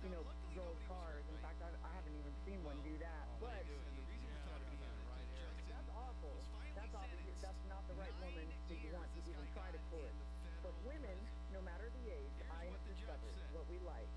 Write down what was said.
drove cars. In fact, I haven't even seen one do that. But that's awful. That's obviously that's not the right woman that you want to even try to court. But women, no matter the age, I have discovered what we like.